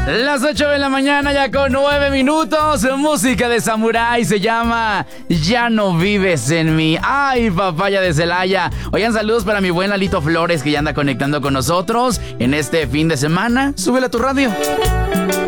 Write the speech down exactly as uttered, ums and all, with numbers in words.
Las ocho de la mañana ya con nueve minutos. Música de Samurai, se llama Ya no vives en mí. Ay, papaya de Celaya. Oigan, saludos para mi buen Lalito Flores, que ya anda conectando con nosotros en este fin de semana. Súbele a tu radio.